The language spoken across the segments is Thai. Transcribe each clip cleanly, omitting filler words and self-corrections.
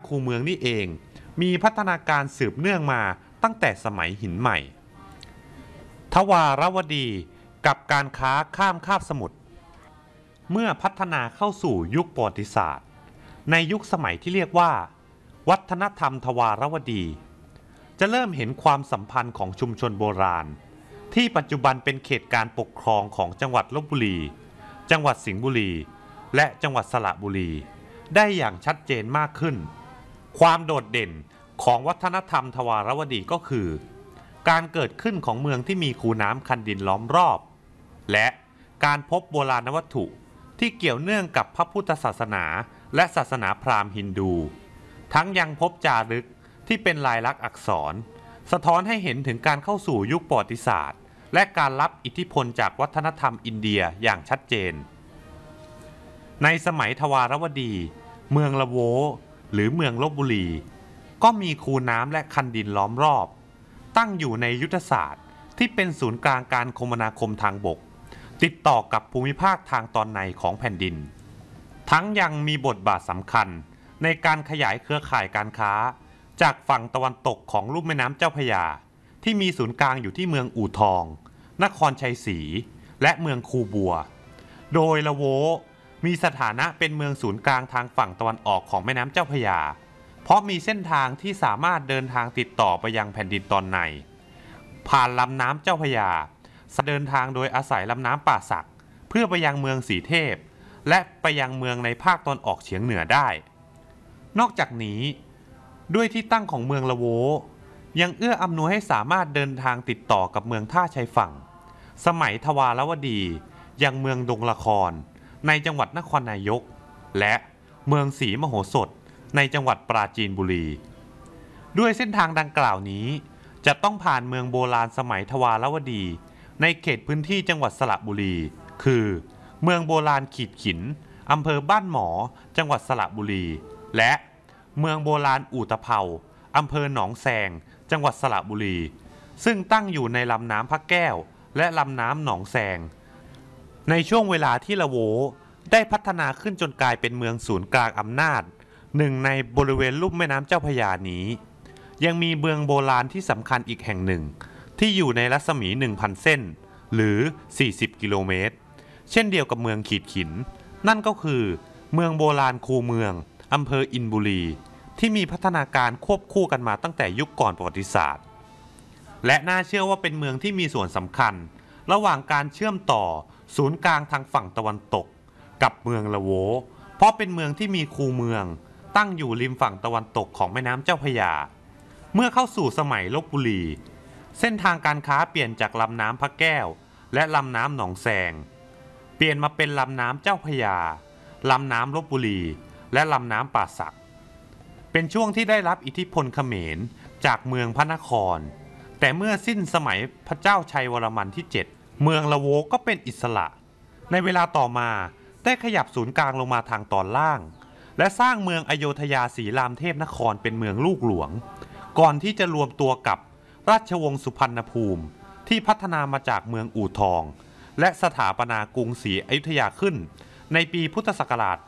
คูเมืองนี่เองมีพัฒนาการสืบเนื่องมาตั้งแต่สมัยหินใหม่ทวารวดีกับการค้าข้ามคาบสมุทรเมื่อพัฒนาเข้าสู่ยุคประวัติศาสตร์ในยุคสมัยที่เรียกว่าวัฒนธรรมทวารวดีจะเริ่มเห็นความสัมพันธ์ของชุมชนโบราณที่ปัจจุบันเป็นเขตการปกครองของจังหวัดลพบุรีจังหวัดสิงห์บุรีและจังหวัดสระบุรีได้อย่างชัดเจนมากขึ้นความโดดเด่นของวัฒนธรรมทวารวดีก็คือการเกิดขึ้นของเมืองที่มีคูน้ำคันดินล้อมรอบและการพบโบราณวัตถุที่เกี่ยวเนื่องกับพระพุทธศาสนาและศาสนาพราหมณ์ฮินดูทั้งยังพบจารึกที่เป็นลายลักษณ์อักษรสะท้อนให้เห็นถึงการเข้าสู่ยุคประวัติศาสตร์และการรับอิทธิพลจากวัฒนธรรมอินเดียอย่างชัดเจนในสมัยทวารวดีเมืองละโวหรือเมืองลพบุรีก็มีคูน้ำและคันดินล้อมรอบตั้งอยู่ในยุทธศาสตร์ที่เป็นศูนย์กลางการคมนาคมทางบกติดต่อกับภูมิภาคทางตอนในของแผ่นดินทั้งยังมีบทบาทสำคัญในการขยายเครือข่ายการค้าจากฝั่งตะวันตกของลุ่มแม่น้ำเจ้าพระยาที่มีศูนย์กลางอยู่ที่เมืองอู่ทองนครชัยศรีและเมืองคูบัวโดยละโวมีสถานะเป็นเมืองศูนย์กลางทางฝั่งตะวันออกของแม่น้ำเจ้าพระยาเพราะมีเส้นทางที่สามารถเดินทางติดต่อไปยังแผ่นดินตอนในผ่านลำน้ำเจ้าพระยาเดินทางโดยอาศัยลำน้ำป่าสักเพื่อไปยังเมืองสีเทพและไปยังเมืองในภาคตะวันออกเฉียงเหนือได้นอกจากนี้ด้วยที่ตั้งของเมืองละโวยังเอื้ออำนวยให้สามารถเดินทางติดต่อกับเมืองท่าชัยฝั่งสมัยทวารวดียังเมืองดงละครในจังหวัดนครนายกและเมืองศรีมโหสถในจังหวัดปราจีนบุรีด้วยเส้นทางดังกล่าวนี้จะต้องผ่านเมืองโบราณสมัยทวารวดีในเขตพื้นที่จังหวัดสระบุรีคือเมืองโบราณขีดขินอำเภอบ้านหมอจังหวัดสระบุรีและเมืองโบราณอู่ตะเภาอำเภอหนองแซงจังหวัดสระบุรีซึ่งตั้งอยู่ในลำน้ำพระแก้วและลำน้ำหนองแซงในช่วงเวลาที่ละโวได้พัฒนาขึ้นจนกลายเป็นเมืองศูนย์กลางอำนาจหนึ่งในบริเวณลุ่มแม่น้ำเจ้าพระยานี้ยังมีเมืองโบราณที่สำคัญอีกแห่งหนึ่งที่อยู่ในรัศมี 1,000 เส้นหรือ40 กิโลเมตรเช่นเดียวกับเมืองขีดขินนั่นก็คือเมืองโบราณคูเมืองอำเภออินบุรีที่มีพัฒนาการควบคู่กันมาตั้งแต่ยุคก่อนประวัติศาสตร์และน่าเชื่อว่าเป็นเมืองที่มีส่วนสำคัญระหว่างการเชื่อมต่อศูนย์กลางทางฝั่งตะวันตกกับเมืองละโวเพราะเป็นเมืองที่มีคูเมืองตั้งอยู่ริมฝั่งตะวันตกของแม่น้ำเจ้าพระยาเมื่อเข้าสู่สมัยลพบุรีเส้นทางการค้าเปลี่ยนจากลำน้ำพระแก้วและลำน้ำหนองแซงเปลี่ยนมาเป็นลำน้ำเจ้าพระยาลำน้ำลพบุรีและลำน้ำป่าสักเป็นช่วงที่ได้รับอิทธิพลเขมรจากเมืองพระนครแต่เมื่อสิ้นสมัยพระเจ้าชัยวรมันที่ 7เมืองละโวก็เป็นอิสระในเวลาต่อมาได้ขยับศูนย์กลางลงมาทางตอนล่างและสร้างเมืองอโยธยาศรีรามเทพนครเป็นเมืองลูกหลวงก่อนที่จะรวมตัวกับราชวงศ์สุพรรณภูมิที่พัฒนามาจากเมืองอู่ทองและสถาปนากรุงศรีอยุธยาขึ้นในปีพุทธศักราช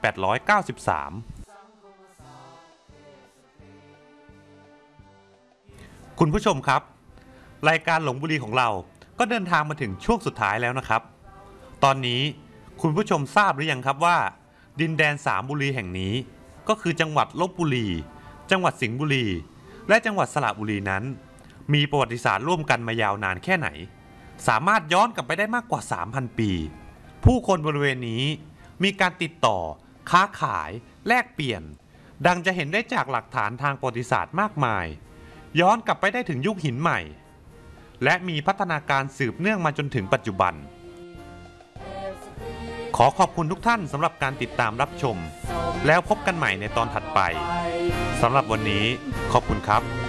1893 คุณผู้ชมครับรายการหลงบุรีของเราก็เดินทางมาถึงช่วงสุดท้ายแล้วนะครับตอนนี้คุณผู้ชมทราบหรือยังครับว่าดินแดน3บุรีแห่งนี้ก็คือจังหวัดลพบุรีจังหวัดสิงห์บุรีและจังหวัดสระบุรีนั้นมีประวัติศาสตร์ร่วมกันมายาวนานแค่ไหนสามารถย้อนกลับไปได้มากกว่า 3,000 ปีผู้คนบริเวณนี้มีการติดต่อค้าขายแลกเปลี่ยนดังจะเห็นได้จากหลักฐานทางประวัติศาสตร์มากมายย้อนกลับไปได้ถึงยุคหินใหม่และมีพัฒนาการสืบเนื่องมาจนถึงปัจจุบันขอขอบคุณทุกท่านสำหรับการติดตามรับชมแล้วพบกันใหม่ในตอนถัดไปสำหรับวันนี้ขอบคุณครับ